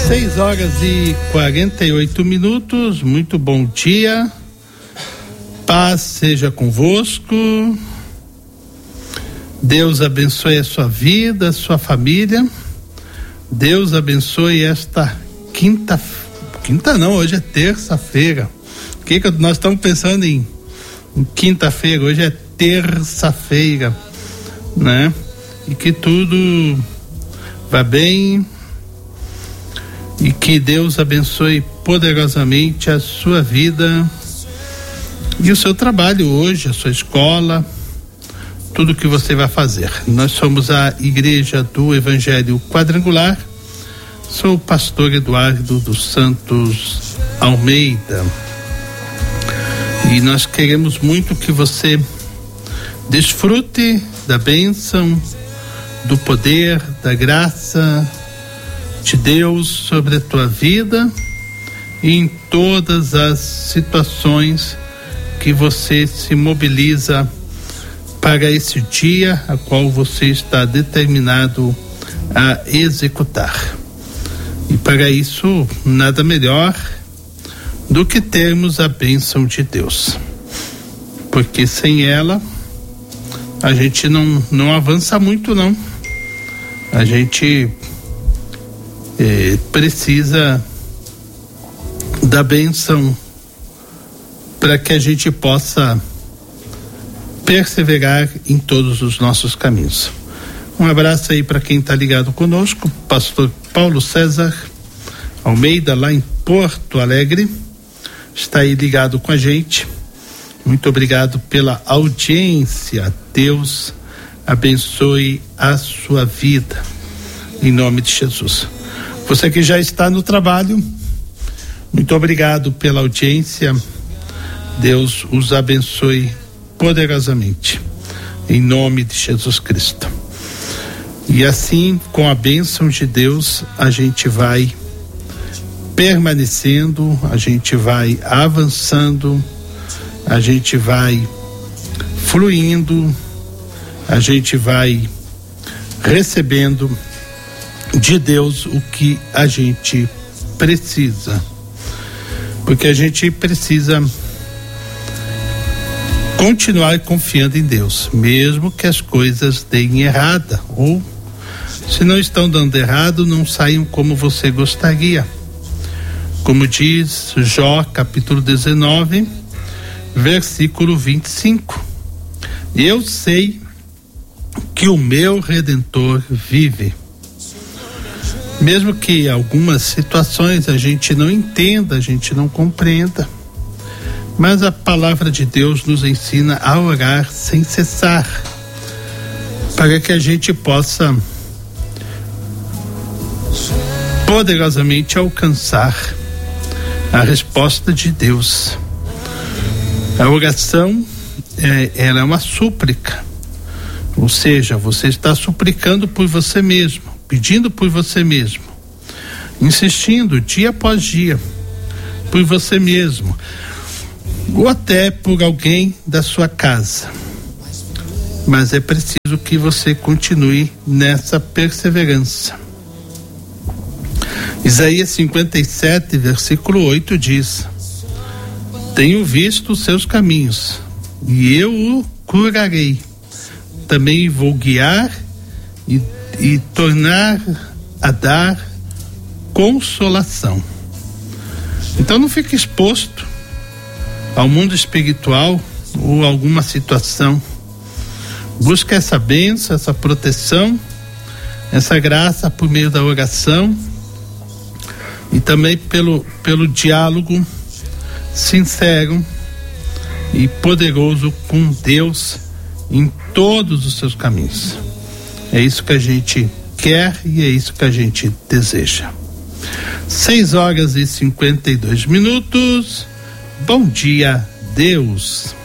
6h48, muito bom dia, paz seja convosco, Deus abençoe a sua vida, a sua família, Deus abençoe esta quinta não, hoje é terça-feira, nós estamos pensando em quinta-feira, hoje é terça-feira, né? E que tudo vá bem e que Deus abençoe poderosamente a sua vida e o seu trabalho hoje, a sua escola, tudo que você vai fazer. Nós somos a Igreja do Evangelho Quadrangular. Sou o pastor Eduardo dos Santos Almeida e nós queremos muito que você desfrute da bênção, do poder, da graça de Deus sobre a tua vida e em todas as situações que você se mobiliza para esse dia a qual você está determinado a executar. E para isso, nada melhor do que termos a bênção de Deus, porque sem ela a gente não avança muito, não. A gente precisa da bênção para que a gente possa perseverar em todos os nossos caminhos. Um abraço aí para quem está ligado conosco, pastor Paulo César Almeida, lá em Porto Alegre, está aí ligado com a gente. Muito obrigado pela audiência. Deus abençoe a sua vida, em nome de Jesus. Você que já está no trabalho, muito obrigado pela audiência. Deus os abençoe poderosamente, em nome de Jesus Cristo. E assim, com a bênção de Deus, a gente vai permanecendo, a gente vai avançando, a gente vai fluindo, a gente vai recebendo de Deus o que a gente precisa, porque a gente precisa continuar confiando em Deus, mesmo que as coisas deem errada, ou se não estão dando errado, não saiam como você gostaria. Como diz Jó, capítulo 19, versículo 25. Eu sei que o meu Redentor vive. Mesmo que algumas situações a gente não entenda, a gente não compreenda, mas a palavra de Deus nos ensina a orar sem cessar, para que a gente possa poderosamente alcançar a resposta de Deus. A oração ela é uma súplica, ou seja, você está suplicando por você mesmo, pedindo por você mesmo, insistindo dia após dia por você mesmo, ou até por alguém da sua casa. Mas é preciso que você continue nessa perseverança. Isaías 57, versículo 8 diz: tenho visto os seus caminhos e eu o curarei, também vou guiar e tornar a dar consolação. Então não fique exposto ao mundo espiritual ou alguma situação. Busca essa bênção, essa proteção, essa graça por meio da oração e também pelo diálogo sincero e poderoso com Deus em todos os seus caminhos. É isso que a gente quer e é isso que a gente deseja. 6h52. Bom dia, Deus.